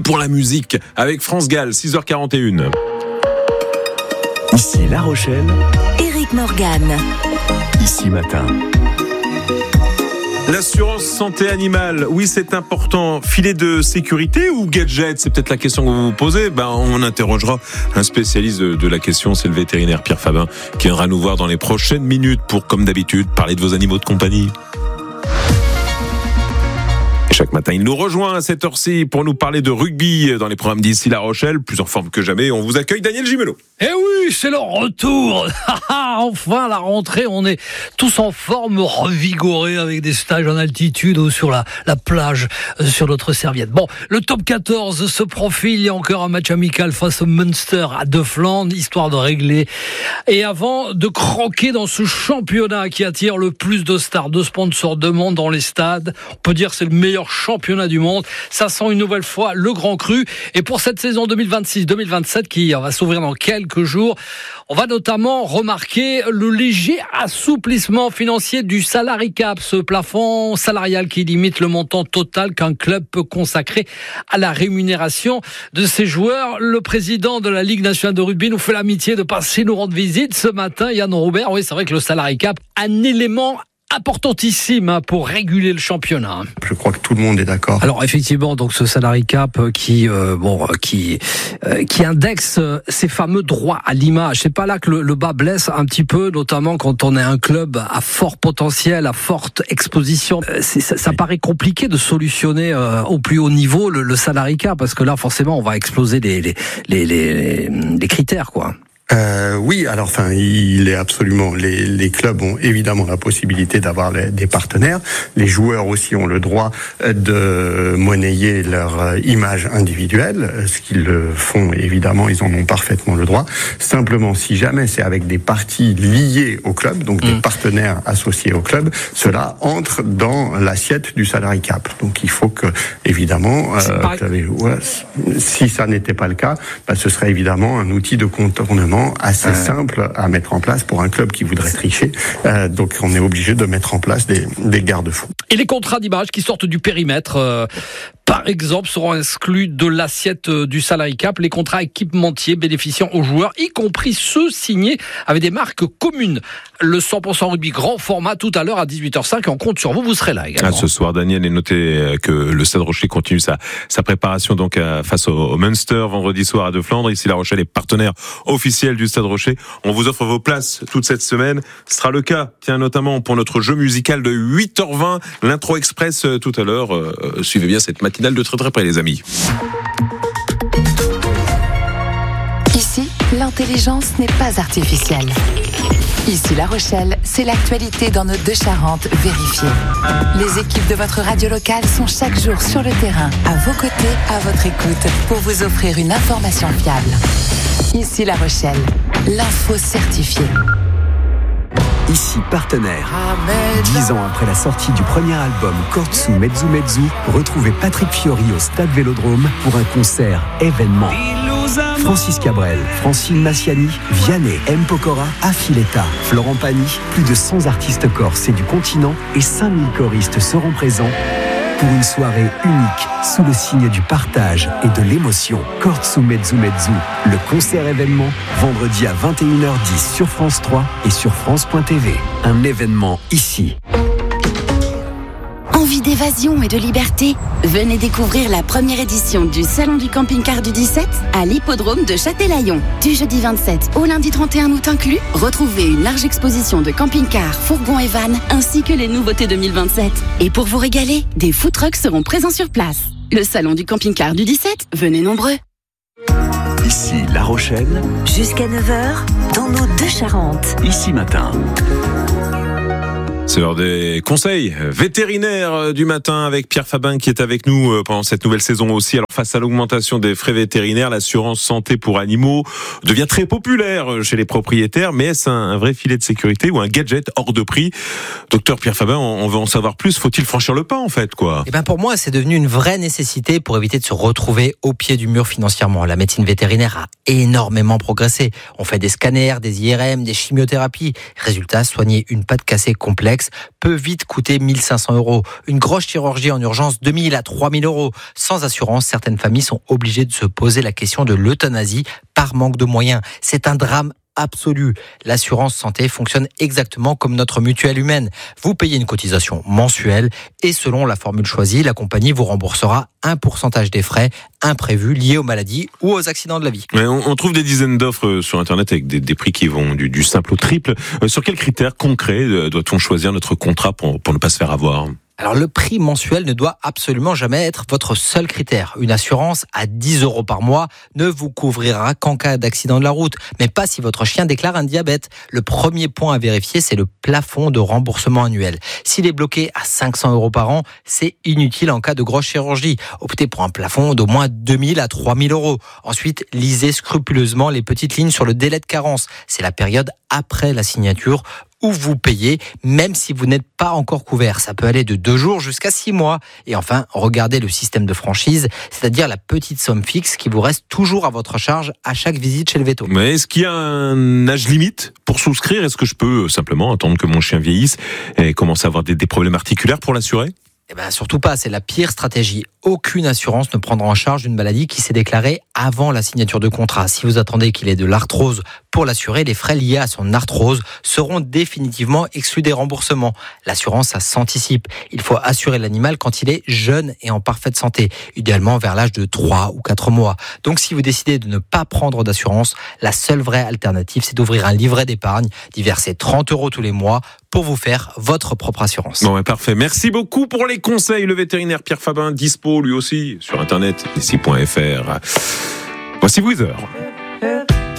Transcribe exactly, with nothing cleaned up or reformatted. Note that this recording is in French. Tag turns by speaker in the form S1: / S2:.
S1: pour la musique avec France Gall, six heures quarante et une.
S2: Ici La Rochelle,
S3: Éric Morgan.
S2: Ici Matin.
S1: L'assurance santé animale, oui c'est important. Filet de sécurité ou gadget, c'est peut-être la question que vous vous posez. Ben, on interrogera un spécialiste de, de la question, c'est le vétérinaire Pierre Fabin qui viendra nous voir dans les prochaines minutes pour, comme d'habitude, parler de vos animaux de compagnie. Et chaque matin, il nous rejoint à cette heure-ci pour nous parler de rugby dans les programmes d'ici La Rochelle, plus en forme que jamais. On vous accueille, Daniel Gimelo.
S4: Eh oui, c'est le retour. Enfin, la rentrée, on est tous en forme, revigorés avec des stages en altitude ou sur la, la plage, euh, sur notre serviette. Bon, le top quatorze se profile. Il y a encore un match amical face au Munster à De Flandre, histoire de régler. Et avant de croquer dans ce championnat qui attire le plus de stars, de sponsors, de monde dans les stades, on peut dire que c'est le meilleur championnat du monde. Ça sent une nouvelle fois le grand cru. Et pour cette saison deux mille vingt-six deux mille vingt-sept qui va s'ouvrir dans quelques jours, on va notamment remarquer le léger assouplissement financier du salary cap, ce plafond salarial qui limite le montant total qu'un club peut consacrer à la rémunération de ses joueurs. Le président de la Ligue nationale de rugby nous fait l'amitié de passer nous rendre visite ce matin. Yann Robert, oui, c'est vrai que le salary cap, un élément importantissime pour réguler le championnat.
S5: Je crois que tout le monde est d'accord.
S4: Alors effectivement, donc ce salary cap qui euh, bon qui euh, qui indexe ces fameux droits à l'image. C'est pas là que le, le bas blesse un petit peu, notamment quand on est un club à fort potentiel, à forte exposition. Euh, c'est, ça, ça paraît compliqué de solutionner euh, au plus haut niveau le, le salary cap parce que là forcément on va exploser les les les les, les critères quoi.
S5: Euh, oui, alors enfin, il est absolument. Les, les clubs ont évidemment la possibilité d'avoir les, des partenaires. Les joueurs aussi ont le droit de monnayer leur image individuelle, ce qu'ils le font évidemment. Ils en ont parfaitement le droit. Simplement, si jamais c'est avec des parties liées au club, donc des mmh. partenaires associés au club, cela entre dans l'assiette du salary cap. Donc il faut que évidemment, euh, avez, ouais, si ça n'était pas le cas, bah, ce serait évidemment un outil de contournement assez euh... simple à mettre en place pour un club qui voudrait tricher. Euh, donc on est obligé de mettre en place des, des garde-fous.
S4: Et les contrats d'image qui sortent du périmètre, euh, par exemple, seront exclus de l'assiette du salary cap. Les contrats équipementiers bénéficiant aux joueurs, y compris ceux signés avec des marques communes. Le cent pour cent rugby grand format tout à l'heure à dix-huit heures cinq. On compte sur vous, vous serez là également.
S1: Ah, ce soir, Daniel, et notez que le Stade Rocher continue sa, sa préparation donc à, face au, au Munster vendredi soir à De Flandre. Ici, La Rochelle est partenaire officiel du Stade Rocher. On vous offre vos places toute cette semaine. Ce sera le cas, tiens, notamment pour notre jeu musical de huit heures vingt, l'intro express euh, tout à l'heure. Euh, suivez bien cette matinale de très très près, les amis.
S3: Ici, l'intelligence n'est pas artificielle. Ici La Rochelle, c'est l'actualité dans nos deux Charentes vérifiée. Les équipes de votre radio locale sont chaque jour sur le terrain, à vos côtés, à votre écoute, pour vous offrir une information fiable. Ici La Rochelle, l'info certifiée.
S2: Ici Partenaire. Dix ans après la sortie du premier album Kortsu Mezzu Mezzu, retrouvez Patrick Fiori au Stade Vélodrome pour un concert événement. Francis Cabrel, Francine Massiani, Vianney, M. Pokora, Affiletta, Florent Pagny, plus de cent artistes corses et du continent et cinq mille choristes seront présents pour une soirée unique sous le signe du partage et de l'émotion. Kortsu Mezzu Mezzu, le concert événement, vendredi à vingt et une heures dix sur France trois et sur France point T V. Un événement ici.
S6: Envie d'évasion et de liberté? Venez découvrir la première édition du Salon du camping-car du dix-sept à l'hippodrome de Châtelaillon. Du jeudi vingt-sept au lundi trente et un août inclus, retrouvez une large exposition de camping-cars, fourgons et vannes, ainsi que les nouveautés deux mille vingt-sept. Et pour vous régaler, des food trucks seront présents sur place. Le Salon du camping-car du dix-sept, venez nombreux.
S2: Ici La Rochelle.
S3: Jusqu'à neuf heures, dans nos deux Charentes.
S2: Ici Matin.
S1: C'est l'heure des conseils vétérinaires du matin avec Pierre Fabin qui est avec nous pendant cette nouvelle saison aussi. Alors face à l'augmentation des frais vétérinaires, l'assurance santé pour animaux devient très populaire chez les propriétaires. Mais est-ce un vrai filet de sécurité ou un gadget hors de prix? Docteur Pierre Fabin, on veut en savoir plus. Faut-il franchir le pas en fait, quoi?
S7: Eh ben pour moi, c'est devenu une vraie nécessité pour éviter de se retrouver au pied du mur financièrement. La médecine vétérinaire a énormément progressé. On fait des scanners, des I R M, des chimiothérapies. Résultat, soigner une patte cassée complète complexe peut vite coûter mille cinq cents euros. Une grosse chirurgie en urgence, deux mille à trois mille euros. Sans assurance, certaines familles sont obligées de se poser la question de l'euthanasie par manque de moyens. C'est un drame absolu. L'assurance santé fonctionne exactement comme notre mutuelle humaine. Vous payez une cotisation mensuelle et selon la formule choisie, la compagnie vous remboursera un pourcentage des frais imprévus liés aux maladies ou aux accidents de la vie.
S1: Mais on, on trouve des dizaines d'offres sur Internet avec des, des prix qui vont du, du simple au triple. Euh, sur quels critères concrets euh, doit-on choisir notre contrat pour, pour ne pas se faire avoir ?
S7: Alors le prix mensuel ne doit absolument jamais être votre seul critère. Une assurance à dix euros par mois ne vous couvrira qu'en cas d'accident de la route, mais pas si votre chien déclare un diabète. Le premier point à vérifier, c'est le plafond de remboursement annuel. S'il est bloqué à cinq cents euros par an, c'est inutile en cas de grosse chirurgie. Optez pour un plafond d'au moins deux mille à trois mille euros. Ensuite, lisez scrupuleusement les petites lignes sur le délai de carence. C'est la période après la signature où vous payez, même si vous n'êtes pas encore couvert. Ça peut aller de deux jours jusqu'à six mois. Et enfin, regardez le système de franchise, c'est-à-dire la petite somme fixe qui vous reste toujours à votre charge à chaque visite chez le véto.
S1: Mais est-ce qu'il y a un âge limite pour souscrire ? Est-ce que je peux simplement attendre que mon chien vieillisse et commence à avoir des, des problèmes articulaires pour l'assurer ?
S7: Eh ben, surtout pas, c'est la pire stratégie. Aucune assurance ne prendra en charge une maladie qui s'est déclarée avant la signature de contrat. Si vous attendez qu'il ait de l'arthrose pour l'assurer, les frais liés à son arthrose seront définitivement exclus des remboursements. L'assurance, ça s'anticipe. Il faut assurer l'animal quand il est jeune et en parfaite santé, idéalement vers l'âge de trois ou quatre mois. Donc si vous décidez de ne pas prendre d'assurance, la seule vraie alternative, c'est d'ouvrir un livret d'épargne, d'y verser trente euros tous les mois pour vous faire votre propre assurance.
S1: Bon, ouais, parfait. Merci beaucoup pour les conseils. Le vétérinaire Pierre Fabin, dispo lui aussi sur Internet, ici point f r. Voici Weather.